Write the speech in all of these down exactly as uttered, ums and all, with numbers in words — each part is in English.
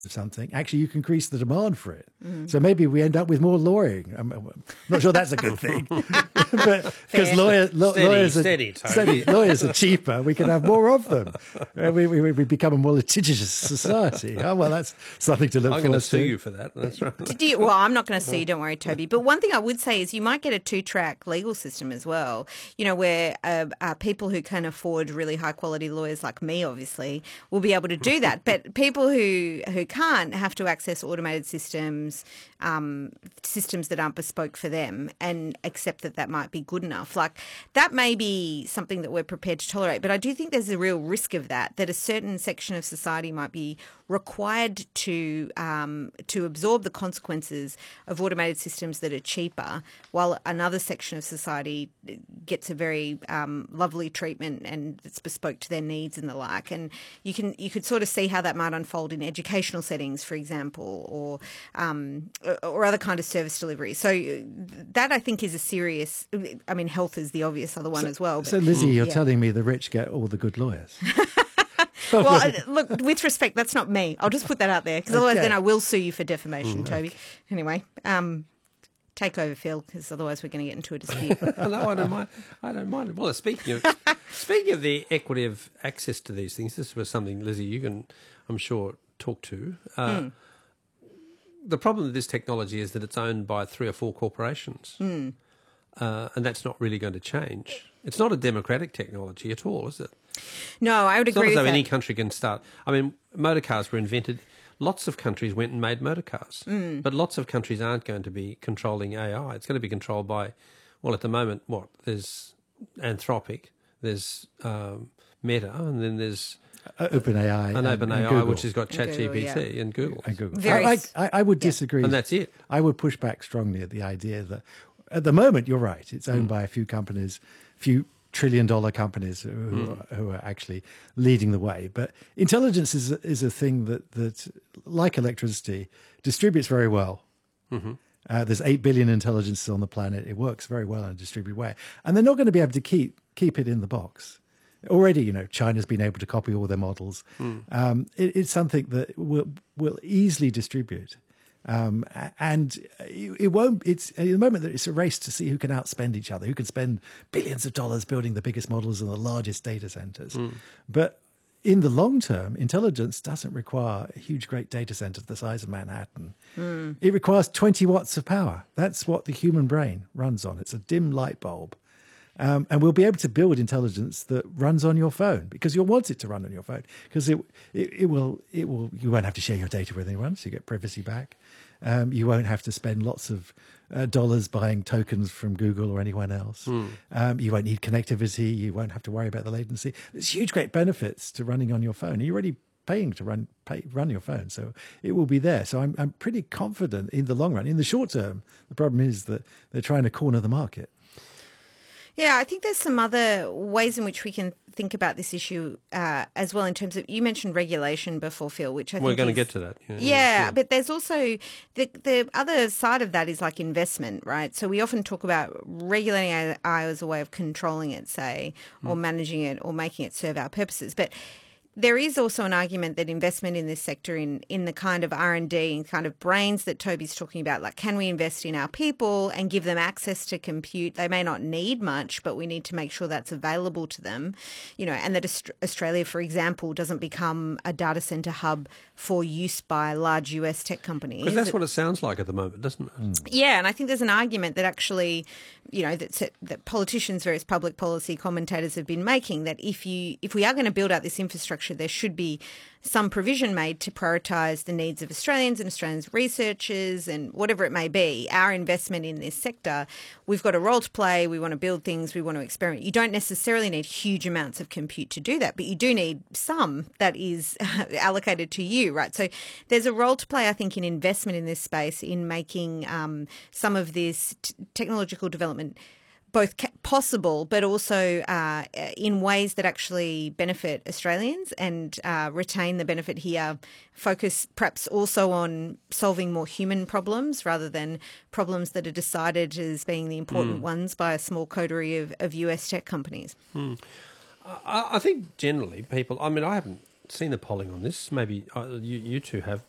something, actually you can increase the demand for it. Mm. So maybe we end up with more lawyering. I'm, I'm not sure that's a good thing, but because lawyer, lo- steady, lawyers, are, steady, steady, lawyers are cheaper, we can have more of them. Uh, we, we, we become a more litigious society. Oh, well, that's something to look I'm forward to. going to sue you for that. That's right. Did you, well, I'm not going to sue you, don't worry, Toby. But one thing I would say is you might get a two-track legal system as well, you know, where uh, uh, people who can afford really high-quality lawyers like me, obviously, will be able to do that. But people who, who can't have to access automated systems, um, systems that aren't bespoke for them, and accept that that might be good enough. Like, that may be something that we're prepared to tolerate, but I do think there's a real risk of that, that a certain section of society might be required to um, to absorb the consequences of automated systems that are cheaper, while another section of society gets a very um, lovely treatment and it's bespoke to their needs and the like. And you can you could sort of see how that might unfold in educational settings, for example, or um, or other kind of service delivery. So that, I think, is a serious. I mean, health is the obvious other one so, as well. But, so, Lizzie, you're yeah. telling me the rich get all the good lawyers. Well, look, with respect, that's not me. I'll just put that out there, because otherwise Okay. then I will sue you for defamation, Mm, Toby. okay. Anyway, um, take over, Phil, because otherwise we're going to get into a dispute. No, I don't mind. I don't mind. Well, speaking of speaking of the equity of access to these things, this was something, Lizzie, you can, I'm sure, talk to. Uh, Hmm. The problem with this technology is that it's owned by three or four corporations, Hmm. uh, and that's not really going to change. It's not a democratic technology at all, is it? No, I would It's not agree as with though that. any country can start. I mean, motor cars were invented. Lots of countries went and made motor cars, Mm. but lots of countries aren't going to be controlling A I. It's going to be controlled by, well, at the moment, what? There's Anthropic, there's um, Meta, and then there's Uh, OpenAI an and- OpenAI, and Google. which has got And Google, ChatGPT yeah. and Google. And Google. Very I, s- I, I would yeah. disagree. And that's it. I would push back strongly at the idea that at the moment, you're right, it's owned Mm. by a few companies, few trillion dollar companies who, Mm. are, who are actually leading the way. But intelligence is, a- is a thing that, that, like electricity, distributes very well. Mm-hmm. Uh, there's eight billion intelligences on the planet. It works very well in a distributed way. And they're not going to be able to keep, keep it in the box. Already, you know, China's been able to copy all their models. Mm. Um, it, it's something that will will easily distribute, um, a- and it, it won't. It's at the moment that it's a race to see who can outspend each other, who can spend billions of dollars building the biggest models and the largest data centers. Mm. But in the long term, intelligence doesn't require a huge, great data center the size of Manhattan. Mm. It requires twenty watts of power. That's what the human brain runs on. It's a dim light bulb. Um, and we'll be able to build intelligence that runs on your phone, because you'll want it to run on your phone, because it, it, it will, it will, you won't have to share your data with anyone, so you get privacy back. Um, you won't have to spend lots of uh, dollars buying tokens from Google or anyone else. Mm. Um, you won't need connectivity. You won't have to worry about the latency. There's huge, great benefits to running on your phone. You're already paying to run pay, run your phone, so it will be there. So I'm, I'm pretty confident in the long run. In the short term, the problem is that they're trying to corner the market. Yeah, I think there's some other ways in which we can think about this issue uh, as well, in terms of, you mentioned regulation before, Phil, which I We're think going to is- get to that. Yeah, Yeah, but there's also the the other side of that is like investment, right? So we often talk about regulating A I as a way of controlling it, say, or managing it, or making it serve our purposes. But there is also an argument that investment in this sector, in, in the kind of R and D and kind of brains that Toby's talking about, like, can we invest in our people and give them access to compute? They may not need much, but we need to make sure that's available to them, you know, and that Aust- Australia, for example, doesn't become a data center hub for use by large U S tech companies. Because that's what it sounds like at the moment, doesn't it? Mm. Yeah, and I think there's an argument that actually, you know, that, that politicians, various public policy commentators have been making, that if you if we are going to build out this infrastructure, there should be some provision made to prioritise the needs of Australians and Australians researchers and whatever it may be. Our investment in this sector, we've got a role to play. We want to build things. We want to experiment. You don't necessarily need huge amounts of compute to do that, but you do need some that is allocated to you, right? So there's a role to play, I think, in investment in this space, in making um, some of this t- technological development both ca- possible, but also uh, in ways that actually benefit Australians and uh, retain the benefit here. Focus perhaps also on solving more human problems rather than problems that are decided as being the important Mm. ones by a small coterie of, of U S tech companies. Mm. I, I think generally people, I mean, I haven't seen the polling on this. Maybe uh, you, you two have, but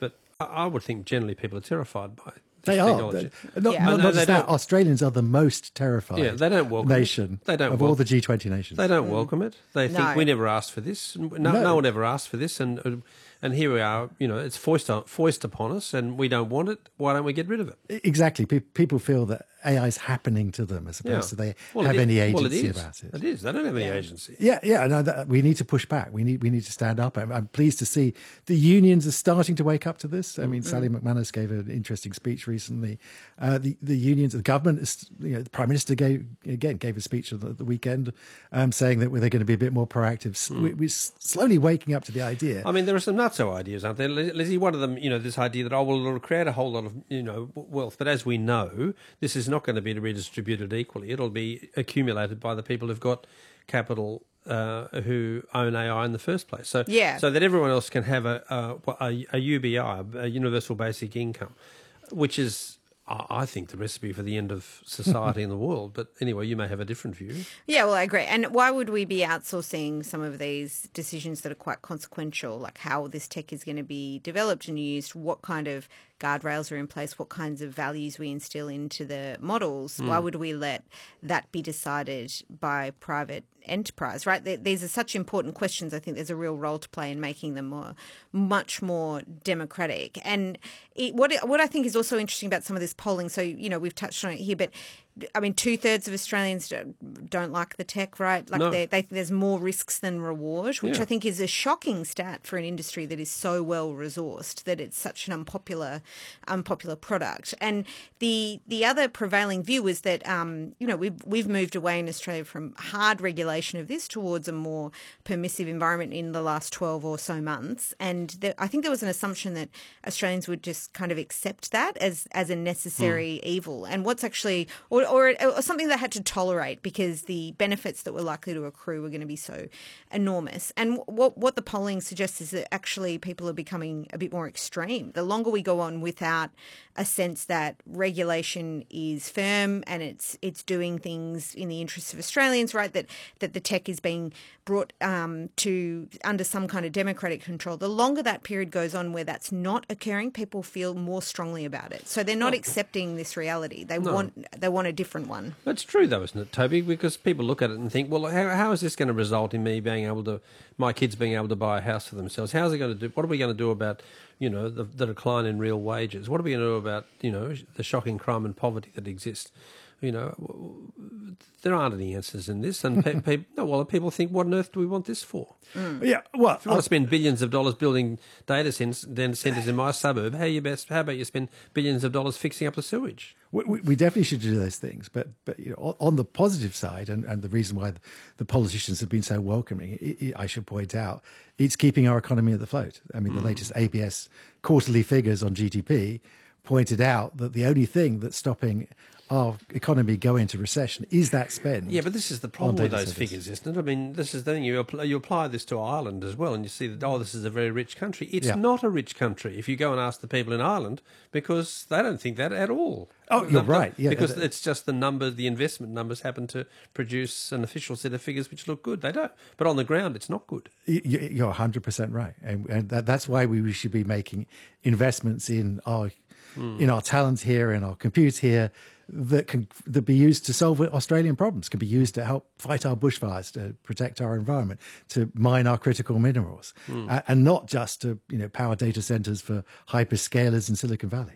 I I would think generally people are terrified by They this are. technology. Not, Yeah. not, No, not they just that, don't- Australians are the most terrified Yeah, they don't welcome it. nation They don't of all wel- the G twenty nations. They don't welcome it. They think No. we never asked for this. No, no. No. one ever asked for this, and uh, and here we are. You know, it's foisted on, foisted upon us, and we don't want it. Why don't we get rid of it? Exactly. Pe- people feel that A I is happening to them as opposed to they Well, have it is- any agency well, it is. about it. It is. They don't have any agency. Yeah, yeah. No, that, we need to push back. We need we need to stand up. I'm, I'm pleased to see the unions are starting to wake up to this. I mean, Sally McManus gave an interesting speech recently. Uh, the the unions, the government, is, you know, the Prime Minister gave again gave a speech at the, the weekend, um, saying that they're going to be a bit more proactive. S we, we're s- slowly waking up to the idea. I mean, there are some nutso ideas, aren't there, Liz- Lizzie? One of them, you know, this idea that oh, well, it'll create a whole lot of you know w- wealth, but as we know, this is not going to be redistributed equally. It'll be accumulated by the people who've got capital, uh, who own A I in the first place. So, Yeah. so that everyone else can have a a, a, a U B I, a universal basic income, which is. I I think the recipe for the end of society in the world. But anyway, you may have a different view. Yeah, well, I agree. And why would we be outsourcing some of these decisions that are quite consequential, like how this tech is going to be developed and used, what kind of guardrails are in place, what kinds of values we instill into the models? Why would we let that be decided by private enterprise, right? Th- These are such important questions. I think there's a real role to play in making them more, much more democratic. And it, what what I think is also interesting about some of this polling, so, you know, we've touched on it here, but I mean, two thirds of Australians don't, don't like the tech, right? Like No. they, they, there's more risks than reward, which Yeah. I think is a shocking stat for an industry that is so well resourced that it's such an unpopular, unpopular product. And the the other prevailing view is that um, you know we've we've moved away in Australia from hard regulation of this towards a more permissive environment in the last twelve or so months. And there, I think there was an assumption that Australians would just kind of accept that as as a necessary Hmm. evil. And what's actually or, or or something they had to tolerate because the benefits that were likely to accrue were going to be so enormous. And what what the polling suggests is that actually people are becoming a bit more extreme. The longer we go on without a sense that regulation is firm and it's it's doing things in the interests of Australians, right? That that the tech is being brought um, to under some kind of democratic control. The longer that period goes on where that's not occurring, people feel more strongly about it. So they're not accepting this reality. They want they want a different one. That's true, though, isn't it, Toby? Because people look at it and think, well, how, how is this going to result in me being able to, my kids being able to buy a house for themselves? How's it going to do? What are we going to do about, you know, the, the decline in real wages? What are we going to do about, you know, the shocking crime and poverty that exists? You know, there aren't any answers in this, and pe- pe- no, well, people think, what on earth do we want this for? Yeah, well, If you want to spend billions of dollars building data centers centers in my suburb, how you best? How about you spend billions of dollars fixing up the sewage? We, we we definitely should do those things, but but you know, on on the positive side, and, and the reason why the politicians have been so welcoming, it, it, I should point out, it's keeping our economy at the float. I mean, the latest A B S quarterly figures on G D P pointed out that the only thing that's stopping our economy going into recession is that spend. Yeah, but this is the problem on with data those centers. figures, isn't it? I mean, this is the thing. You apply, you apply this to Ireland as well, and you see that, oh, this is a very rich country. It's Yeah. not a rich country if you go and ask the people in Ireland, because they don't think that at all. Oh, you're The- the- right. Yeah, because uh, it's just the number, the investment numbers happen to produce an official set of figures which look good. They don't. But on the ground, it's not good. You- you- You're one hundred percent right, and, and that, that's why we should be making investments in our in our talent here, in our compute here, that can that be used to solve Australian problems, can be used to help fight our bushfires, to protect our environment, to mine our critical minerals, uh, and not just to you know power data centers for hyperscalers in Silicon Valley.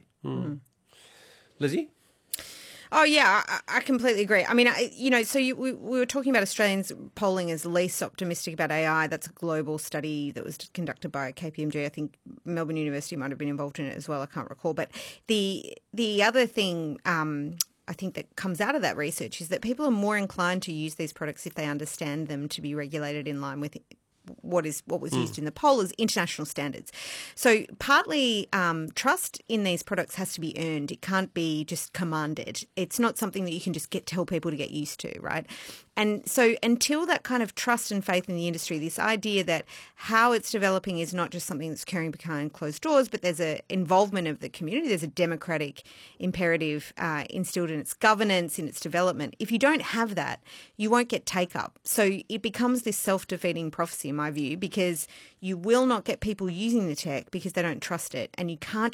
Lizzie? Oh, yeah, I, I completely agree. I mean, I, you know, so you, we, we were talking about Australians polling as least optimistic about A I. That's a global study that was conducted by K P M G. I think Melbourne University might have been involved in it as well. I can't recall. But the the other thing um, I think that comes out of that research is that people are more inclined to use these products if they understand them to be regulated in line with what is what was used in the poll as international standards. So partly um, trust in these products has to be earned. It can't be just commanded. It's not something that you can just get tell people to get used to, right? And so until that kind of trust and faith in the industry, this idea that how it's developing is not just something that's occurring behind closed doors, but there's a involvement of the community. There's a democratic imperative uh, instilled in its governance, in its development. If you don't have that, you won't get take up. So it becomes this self-defeating prophecy, in my view, because you will not get people using the tech because they don't trust it. And you can't